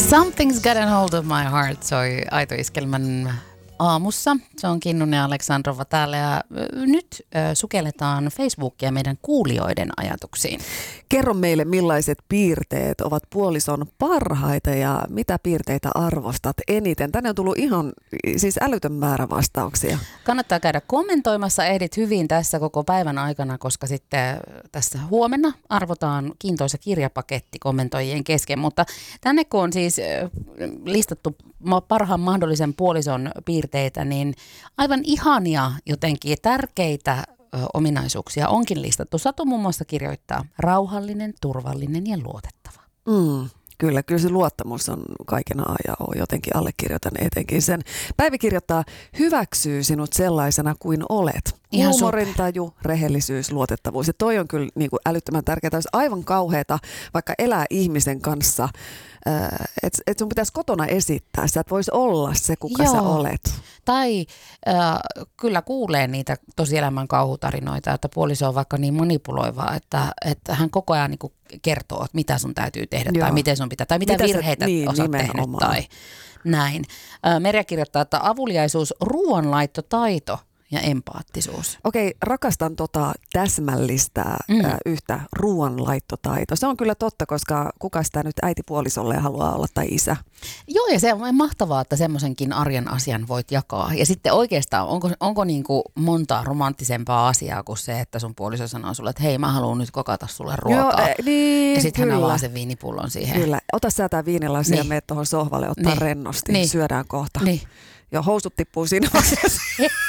Something's gotten hold of my heart, soi Aito Iskelmän aamussa. Se on Kinnunen ja Aleksandrova täällä ja nyt sukelletaan Facebookia meidän kuulijoiden ajatuksiin. Kerro meille, millaiset piirteet ovat puolison parhaita ja mitä piirteitä arvostat eniten. Tänne on tullut ihan siis älytön määrä vastauksia. Kannattaa käydä kommentoimassa, ehdit hyvin tässä koko päivän aikana, koska sitten tässä huomenna arvotaan kiintoisa kirjapaketti kommentoijien kesken. Mutta tänne kun on siis listattu parhaan mahdollisen puolison piirteitä, niin aivan ihania jotenkin tärkeitä ominaisuuksia onkin listattu. Satu muun muassa kirjoittaa rauhallinen, turvallinen ja luotettava. Kyllä se luottamus on kaiken A ja O, jotenkin allekirjoitan etenkin sen. Päivi kirjoittaa, hyväksyy sinut sellaisena kuin olet. Huumorintaju, rehellisyys, luotettavuus. Ja toi on kyllä niin kuin älyttömän tärkeää. Olisi aivan kauheata vaikka elää ihmisen kanssa, että sun pitäisi kotona esittää. Sä et voisi olla se, kuka sä olet. Tai kyllä kuulee niitä tosielämän kauhutarinoita, että puoliso on vaikka niin manipuloivaa, että hän koko ajan niin kuin kertoo, että mitä sun täytyy tehdä tai miten sun pitää, tai mitä virheitä osaat tehdä tai näin. Merja kirjoittaa, että avuliaisuus, ruoanlaittotaito ja empaattisuus. Okei, rakastan täsmällistä yhtä ruoanlaittotaito. Se on kyllä totta, koska kuka sitä nyt äitipuolisolle haluaa olla tai isä. Joo, ja se on mahtavaa, että semmoisenkin arjen asian voit jakaa. Ja sitten oikeastaan, onko niin kuin monta romanttisempaa asiaa kuin se, että sun puoliso sanoo sulle, että hei, mä haluan nyt kokata sulle ruokaa. Joo, niin, ja sitten hän avaa sen viinipullon siihen. Kyllä, ota sä tää viinilasi ja mene tuohon sohvalle, ottaa rennosti, syödään kohta. Niin. Ja housut tippuu siinä asiassa.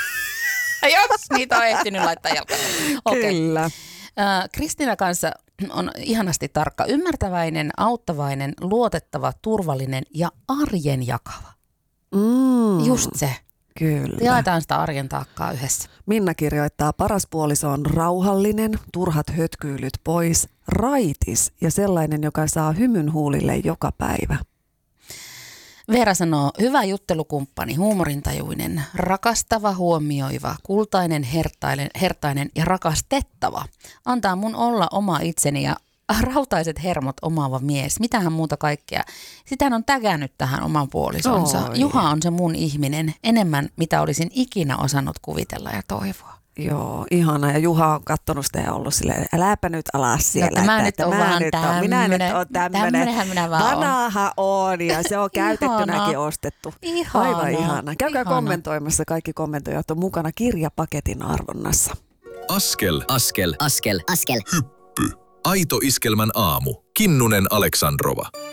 Jos niitä on ehtinyt laittaa jalkaan. Okay. Kyllä. Kristiina kanssa on ihanasti tarkka, ymmärtäväinen, auttavainen, luotettava, turvallinen ja arjen jakava. Just se. Kyllä. Jaetaan sitä arjen taakkaa yhdessä. Minna kirjoittaa, paras puoliso on rauhallinen, turhat hötkyylyt pois, raitis ja sellainen, joka saa hymyn huulille joka päivä. Veera sanoo, hyvä juttelukumppani, huumorintajuinen, rakastava, huomioiva, kultainen, hertainen ja rakastettava. Antaa mun olla oma itseni ja rautaiset hermot omaava mies. Mitähän muuta kaikkea. Sitä hän on tägännyt tähän oman puolisonsa. Oi. Juha on se mun ihminen enemmän, mitä olisin ikinä osannut kuvitella ja toivoa. Joo, ihana. Ja Juha on kattonut sitä ja ollut silleen, äläpä nyt alas siellä. Minä nyt olen tämmöinen. Tämmönenhän minä vaan olen. Vanhahan on ja se on käytettynäkin ostettu. Ihana. Aivan ihana. Käykää kommentoimassa. Kaikki kommentoijat on mukana kirjapaketin arvonnassa. Askel. Askel. Askel. Askel. Hyppy. Aito Iskelmän aamu. Kinnunen Aleksandrova.